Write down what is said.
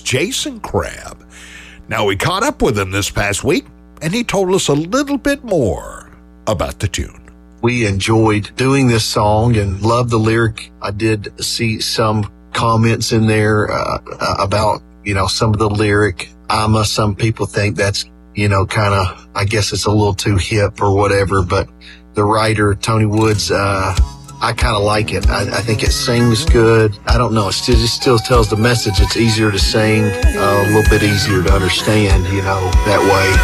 Jason Crabb. Now, we caught up with him this past week, and he told us a little bit more about the tune. We enjoyed doing this song and loved the lyric. I did see some comments in there about, some of the lyric. Some people think that's, kind of, I guess it's a little too hip or whatever, but the writer, Tony Woods, I kind of like it. I think it sings good. I don't know. It still tells the message. It's easier to sing, a little bit easier to understand, that way.